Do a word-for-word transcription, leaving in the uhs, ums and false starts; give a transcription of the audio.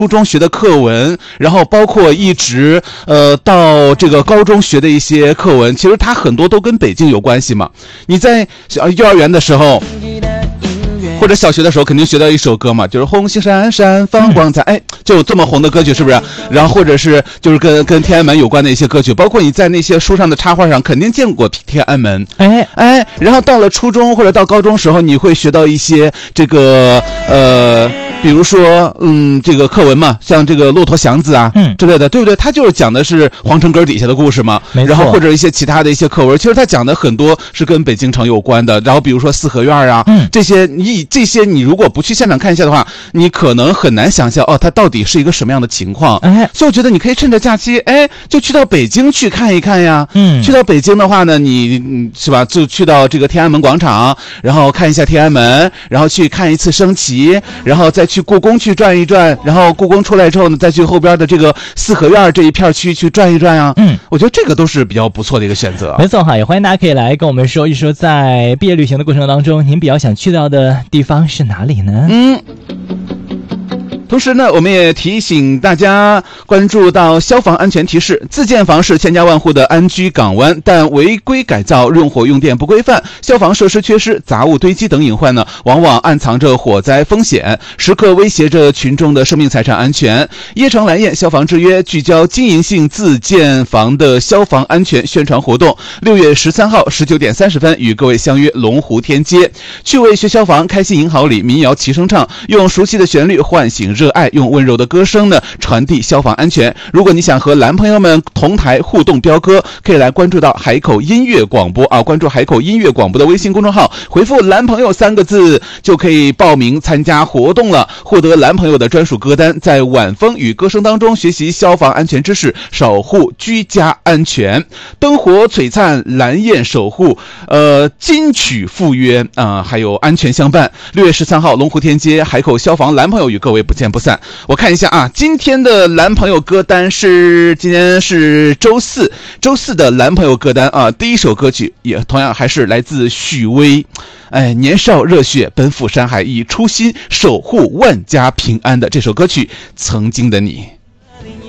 初中学的课文，然后包括一直呃到这个高中学的一些课文，其实它很多都跟北京有关系嘛。你在小幼儿园的时候或者小学的时候肯定学到一首歌嘛，就是红星闪闪放光彩，哎，就有这么红的歌曲，是不是？然后或者是就是跟跟天安门有关的一些歌曲，包括你在那些书上的插画上肯定见过天安门，哎哎，然后到了初中或者到高中时候，你会学到一些这个呃。比如说，嗯，这个课文嘛，像这个《骆驼祥子》啊，嗯之类的，对不对？它就是讲的是皇城根底下的故事嘛，然后或者一些其他的一些课文，其实它讲的很多是跟北京城有关的。然后比如说四合院啊，嗯，这些你这些你如果不去现场看一下的话，你可能很难想象哦，它到底是一个什么样的情况。哎，所以我觉得你可以趁着假期，哎，就去到北京去看一看呀。嗯，去到北京的话呢，你是吧？就去到这个天安门广场，然后看一下天安门，然后去看一次升旗，然后再去故宫去转一转，然后故宫出来之后呢，再去后边的这个四合院这一片区去转一转啊。嗯，我觉得这个都是比较不错的一个选择。 没错哈，也欢迎大家可以来跟我们说一说，在毕业旅行的过程当中，您比较想去到的地方是哪里呢？ 嗯。同时呢，我们也提醒大家关注到消防安全提示。自建房是千家万户的安居港湾，但违规改造、用火用电不规范、消防设施缺失、杂物堆积等隐患呢，往往暗藏着火灾风险，时刻威胁着群众的生命财产安全。椰城蓝焰消防之约聚焦经营性自建房的消防安全宣传活动，六月十三号十九点三十分与各位相约龙湖天街，趣味学消防，开心迎好礼，民谣齐声唱，用熟悉的旋律唤醒热爱，用温柔的歌声呢传递消防安全。如果你想和男朋友们同台互动飙歌，可以来关注到海口音乐广播啊，关注海口音乐广播的微信公众号，回复男朋友三个字就可以报名参加活动了，获得男朋友的专属歌单，在晚风与歌声当中学习消防安全知识，守护居家安全。灯火璀璨，蓝焰守护，呃，金曲赴约啊、呃，还有安全相伴。六月十三号龙湖天街海口消防男朋友与各位不见不散。我看一下啊，今天的男朋友歌单是今天是周四，周四的男朋友歌单啊，第一首歌曲也同样还是来自许巍，哎，年少热血奔赴山海，以初心守护万家平安的这首歌曲《曾经的你》。